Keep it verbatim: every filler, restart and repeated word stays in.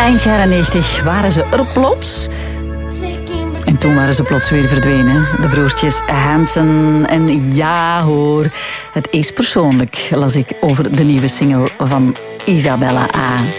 Eind jaren negentig waren ze er plots. En toen waren ze plots weer verdwenen. De broertjes Hansen. En ja hoor, het is persoonlijk, las ik over de nieuwe single van Isabella A.